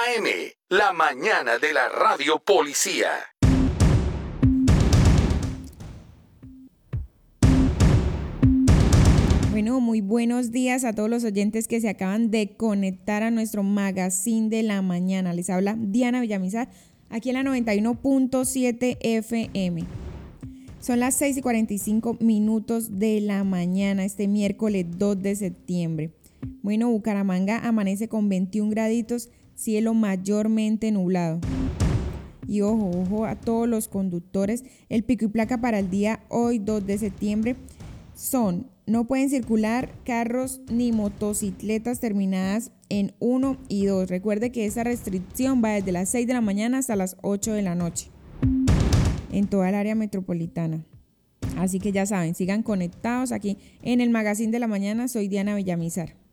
AM, la mañana de la Radio Policía. Bueno, muy buenos días a todos los oyentes que se acaban de conectar a nuestro magazine de la mañana. Les habla Diana Villamizar, aquí en la 91.7 FM. Son las 6:45 de la mañana, este miércoles 2 de septiembre. Bueno, Bucaramanga amanece con 21 graditos, cielo mayormente nublado. Y ojo a todos los conductores, el pico y placa para el día hoy 2 de septiembre son: no pueden circular carros ni motocicletas terminadas en 1 y 2. Recuerde que esa restricción va desde las 6 de la mañana hasta las 8 de la noche en toda el área metropolitana. Así que ya saben, sigan conectados aquí en el Magazine de la Mañana. Soy Diana Villamizar.